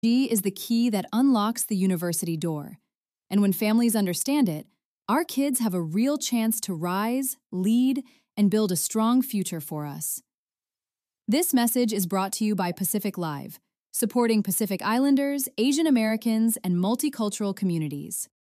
G is the key that unlocks the university door. And when families understand it, our kids have a real chance to rise, lead, and build a strong future for us. This message is brought to you by Pacific Live, supporting Pacific Islanders, Asian Americans, and multicultural communities.